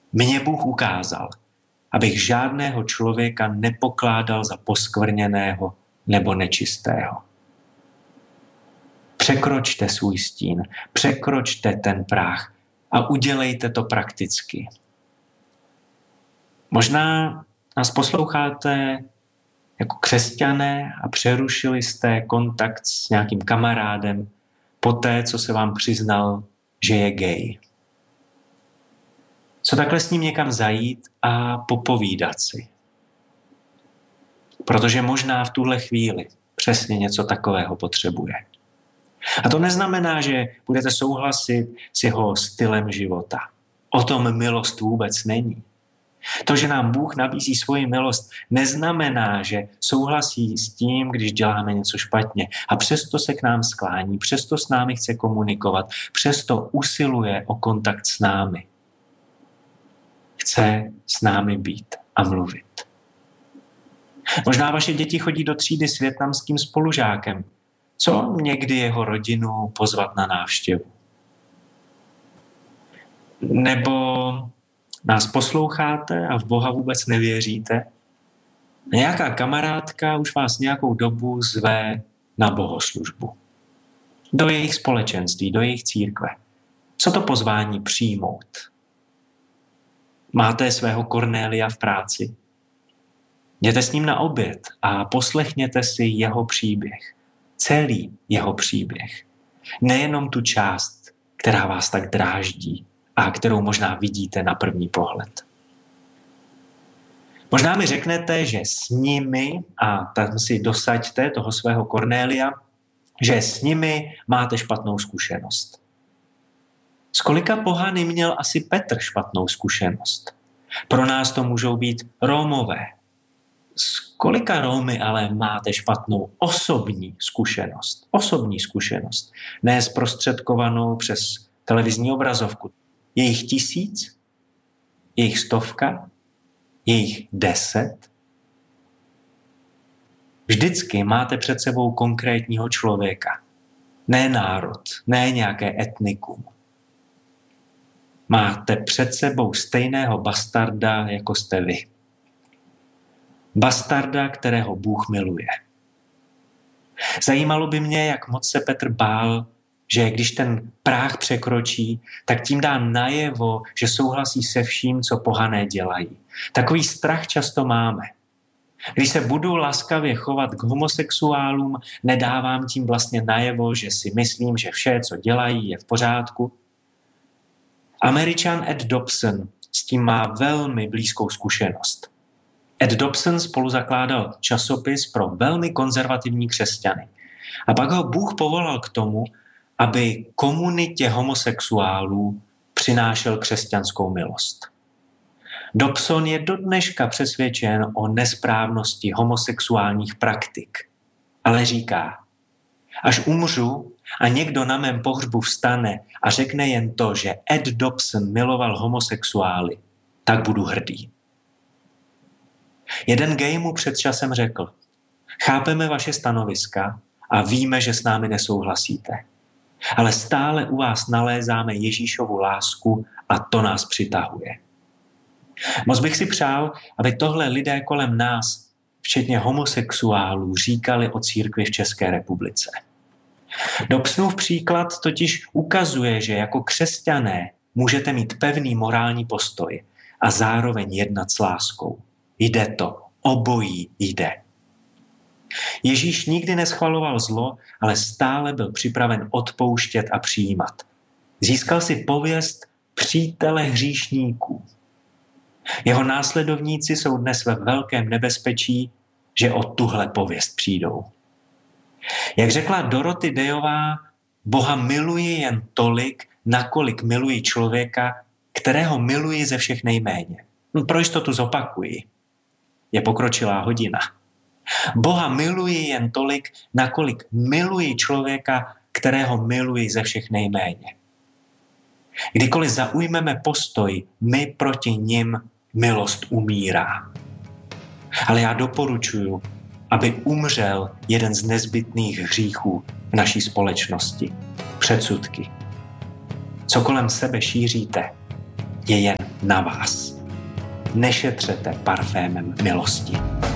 Mně Bůh ukázal, abych žádného člověka nepokládal za poskvrněného nebo nečistého. Překročte svůj stín, překročte ten práh a udělejte to prakticky. Možná nás posloucháte jako křesťané a přerušili jste kontakt s nějakým kamarádem poté, co se vám přiznal, že je gay. Co takhle s ním někam zajít a popovídat si. Protože možná v tuhle chvíli přesně něco takového potřebuje. A to neznamená, že budete souhlasit s jeho stylem života. O tom milost vůbec není. To, že nám Bůh nabízí svoji milost, neznamená, že souhlasí s tím, když děláme něco špatně. A přesto se k nám sklání, přesto s námi chce komunikovat, přesto usiluje o kontakt s námi. Chce s námi být a mluvit. Možná vaše děti chodí do třídy s vietnamským spolužákem. Co někdy jeho rodinu pozvat na návštěvu? Nebo nás posloucháte a v Boha vůbec nevěříte? Nějaká kamarádka už vás nějakou dobu zve na bohoslužbu. Do jejich společenství, do jejich církve. Co to pozvání přijmout? Máte svého Kornélia v práci? Jděte s ním na oběd a poslechněte si jeho příběh. Celý jeho příběh. Nejenom tu část, která vás tak dráždí a kterou možná vidíte na první pohled. Možná mi řeknete, že s nimi, a tam si dosaďte toho svého Kornélia, že s nimi máte špatnou zkušenost. S kolika pohany měl asi Petr špatnou zkušenost? Pro nás to můžou být Rómové. S kolika Rómy ale máte špatnou osobní zkušenost? Osobní zkušenost. Ne zprostředkovanou přes televizní obrazovku. Je jich 1000? Je jich 100? Je jich 10? Vždycky máte před sebou konkrétního člověka. Ne národ, ne nějaké etnikum. Máte před sebou stejného bastarda, jako jste vy. Bastarda, kterého Bůh miluje. Zajímalo by mě, jak moc se Petr bál, že když ten práh překročí, tak tím dá najevo, že souhlasí se vším, co pohané dělají. Takový strach často máme. Když se budu laskavě chovat k homosexuálům, nedávám tím vlastně najevo, že si myslím, že vše, co dělají, je v pořádku. Američan Ed Dobson s tím má velmi blízkou zkušenost. Ed Dobson spoluzakládal časopis pro velmi konzervativní křesťany. A pak ho Bůh povolal k tomu, aby komunitě homosexuálů přinášel křesťanskou milost. Dobson je do dneška přesvědčen o nesprávnosti homosexuálních praktik, ale říká, až umřu a někdo na mém pohřbu vstane a řekne jen to, že Ed Dobson miloval homosexuály, tak budu hrdý. Jeden gay mu před časem řekl, chápeme vaše stanoviska a víme, že s námi nesouhlasíte, ale stále u vás nalézáme Ježíšovu lásku a to nás přitahuje. Moc bych si přál, aby tohle lidé kolem nás, včetně homosexuálů, říkali o církvi v České republice. Dobsonův příklad totiž ukazuje, že jako křesťané můžete mít pevný morální postoj a zároveň jednat s láskou. Jde to, obojí jde. Ježíš nikdy neschvaloval zlo, ale stále byl připraven odpouštět a přijímat. Získal si pověst přítele hříšníků. Jeho následovníci jsou dnes ve velkém nebezpečí, že o tuhle pověst přijdou. Jak řekla Dorothy Dayová, Boha miluji jen tolik, nakolik miluji člověka, kterého miluji ze všech nejméně. Pro jistotu zopakuji. Je pokročilá hodina. Boha miluji jen tolik, nakolik miluji člověka, kterého miluji ze všech nejméně. Kdykoliv zaujmeme postoj, my proti nim, milost umírá. Ale já doporučuji, aby umřel jeden z nezbytných hříchů v naší společnosti. Předsudky. Co kolem sebe šíříte, je jen na vás. Nešetřete parfémem milosti.